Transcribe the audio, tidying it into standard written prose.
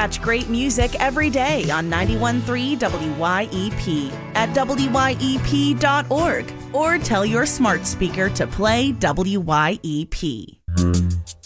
Catch great music every day on 91.3 WYEP at WYEP.org or tell your smart speaker to play WYEP.